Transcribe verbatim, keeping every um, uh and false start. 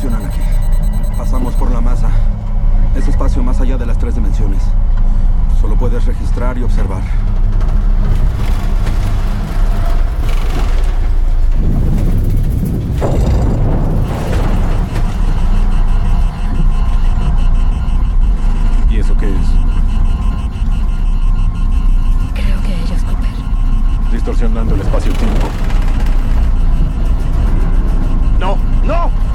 funcionan aquí. Pasamos por la masa. Es espacio más allá de las tres dimensiones. Solo puedes registrar y observar. ¿Y eso qué es? Creo que ella es Cooper. Distorsionando el espacio-tiempo. ¡No! ¡No!